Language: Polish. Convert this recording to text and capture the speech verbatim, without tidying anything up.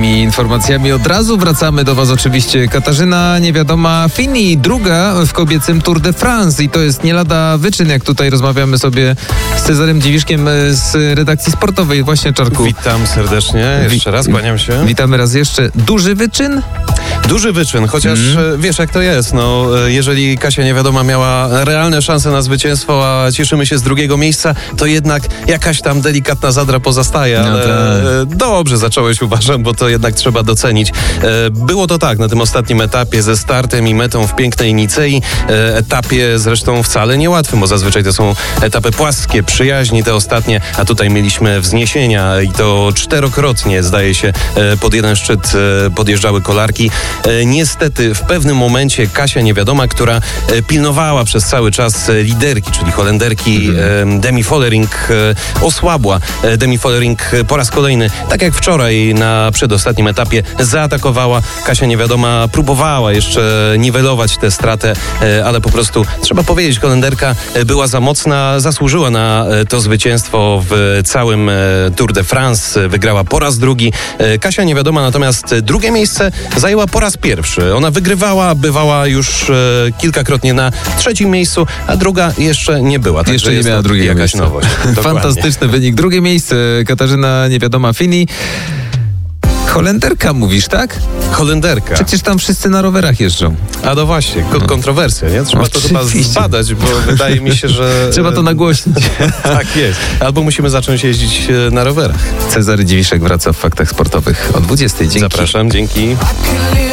sportowymi informacjami. Od razu wracamy do Was oczywiście. Katarzyna Niewiadoma Fini, druga w kobiecym Tour de France i to jest nie lada wyczyn, jak tutaj rozmawiamy sobie z Cezarym Dziwiszkiem z redakcji sportowej. Właśnie, Czarku. Witam serdecznie, jeszcze raz, kłaniam się. Witamy raz jeszcze. Duży wyczyn? Duży wyczyn, chociaż mm. wiesz jak to jest, no jeżeli Kasia Niewiadoma miała realne szanse na zwycięstwo, a cieszymy się z drugiego miejsca, to jednak jakaś tam delikatna zadra pozostaje, ale no tak. Dobrze zacząłeś, uważam, bo to jednak trzeba docenić. Było to tak na tym ostatnim etapie ze startem i metą w pięknej Nicei, etapie zresztą wcale niełatwym, bo zazwyczaj to są etapy płaskie, przyjaźni te ostatnie, a tutaj mieliśmy wzniesienia i to czterokrotnie, zdaje się, pod jeden szczyt podjeżdżały kolarki. Niestety w pewnym momencie Kasia Niewiadoma, która pilnowała przez cały czas liderki, czyli Holenderki mm. Demi Vollering, osłabła. Demi Vollering po raz kolejny, tak jak wczoraj na przedostatnim etapie, zaatakowała. Kasia Niewiadoma próbowała jeszcze niwelować tę stratę, ale po prostu trzeba powiedzieć, Holenderka była za mocna, zasłużyła na to zwycięstwo w całym Tour de France. Wygrała po raz drugi. Kasia Niewiadoma natomiast drugie miejsce zajęła po raz pierwszy. Ona wygrywała, bywała już e, kilkakrotnie na trzecim miejscu, a druga jeszcze nie była. Także jeszcze nie miała drugiej jakaś miejsca. nowość. Fantastyczny wynik. Drugie miejsce. Katarzyna Niewiadoma Fini. Holenderka mówisz, tak? Holenderka. Przecież tam wszyscy na rowerach jeżdżą. A no właśnie, ko- kontrowersja, nie? Trzeba Oczywiście. to chyba zbadać, bo wydaje mi się, że... Trzeba to nagłośnić. Tak jest. Albo musimy zacząć jeździć na rowerach. Cezary Dziwiszek wraca w Faktach Sportowych o dwudziestej. Dzięki. Zapraszam, dzięki.